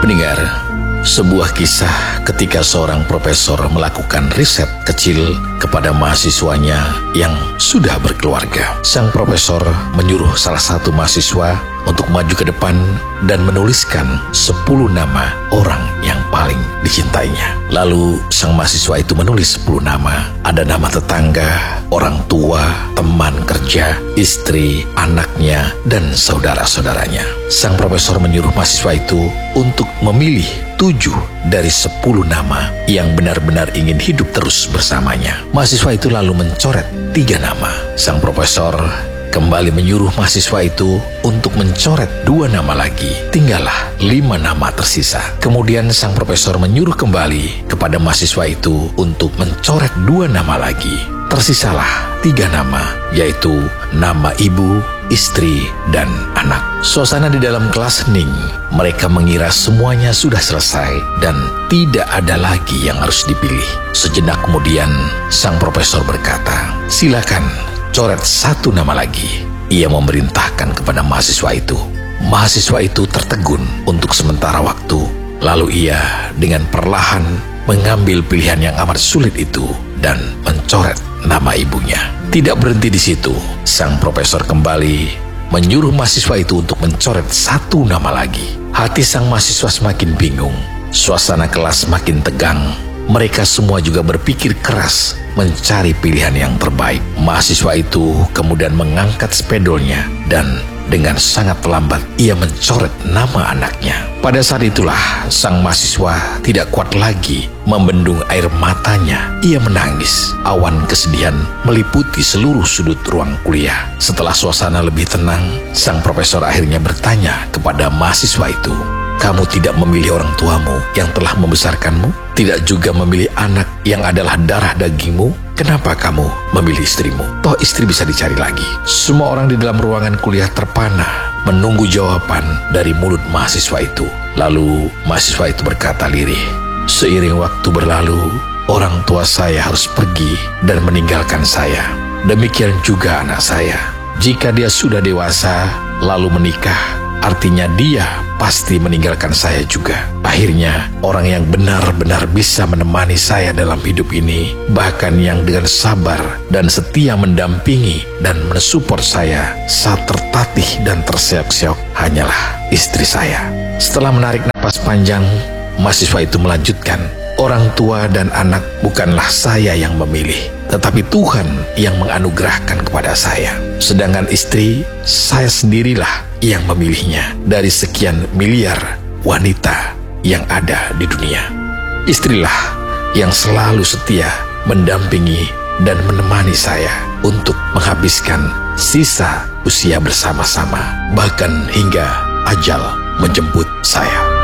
Pendengar, sebuah kisah ketika seorang profesor melakukan riset kecil kepada mahasiswanya yang sudah berkeluarga. Sang profesor menyuruh salah satu mahasiswa untuk maju ke depan dan menuliskan 10 nama orang yang paling dicintainya. Lalu sang mahasiswa itu menulis 10 nama. Ada nama tetangga, orang tua, teman kerja, istri, anaknya, dan saudara-saudaranya. Sang profesor menyuruh mahasiswa itu untuk memilih 7 dari 10 nama yang benar-benar ingin hidup terus bersamanya. Mahasiswa itu lalu mencoret 3 nama. Sang profesor kembali menyuruh mahasiswa itu untuk mencoret 2 nama lagi. Tinggallah 5 nama tersisa. Kemudian sang profesor menyuruh kembali kepada mahasiswa itu untuk mencoret 2 nama lagi. Tersisalah 3 nama, yaitu nama ibu, istri, dan anak. Suasana di dalam kelas hening. Mereka mengira semuanya sudah selesai dan tidak ada lagi yang harus dipilih. Sejenak kemudian, sang profesor berkata, "Silakan, coret 1 nama lagi." Ia memerintahkan kepada mahasiswa itu. Mahasiswa itu tertegun untuk sementara waktu. Lalu ia dengan perlahan mengambil pilihan yang amat sulit itu dan mencoret nama ibunya. Tidak berhenti di situ. Sang profesor kembali menyuruh mahasiswa itu untuk mencoret 1 nama lagi. Hati sang mahasiswa semakin bingung. Suasana kelas makin tegang. Mereka semua juga berpikir keras mencari pilihan yang terbaik. Mahasiswa itu kemudian mengangkat spidolnya dan dengan sangat lambat ia mencoret nama anaknya. Pada saat itulah sang mahasiswa tidak kuat lagi membendung air matanya. Ia menangis. Awan kesedihan meliputi seluruh sudut ruang kuliah. Setelah suasana lebih tenang, sang profesor akhirnya bertanya kepada mahasiswa itu, "Kamu tidak memilih orang tuamu yang telah membesarkanmu? Tidak juga memilih anak yang adalah darah dagingmu? Kenapa kamu memilih istrimu? Toh istri bisa dicari lagi." Semua orang di dalam ruangan kuliah terpana menunggu jawaban dari mulut mahasiswa itu. Lalu mahasiswa itu berkata lirih, "Seiring waktu berlalu, orang tua saya harus pergi dan meninggalkan saya. Demikian juga anak saya. Jika dia sudah dewasa lalu menikah, artinya dia pasti meninggalkan saya juga. Akhirnya orang yang benar-benar bisa menemani saya dalam hidup ini, bahkan yang dengan sabar dan setia mendampingi dan mensupport saya saat tertatih dan terseok-seok, hanyalah istri saya." Setelah menarik napas panjang, mahasiswa itu melanjutkan, "Orang tua dan anak bukanlah saya yang memilih, tetapi Tuhan yang menganugerahkan kepada saya. Sedangkan istri, saya sendirilah yang memilihnya dari sekian miliar wanita yang ada di dunia. Istrilah yang selalu setia mendampingi dan menemani saya untuk menghabiskan sisa usia bersama-sama, bahkan hingga ajal menjemput saya."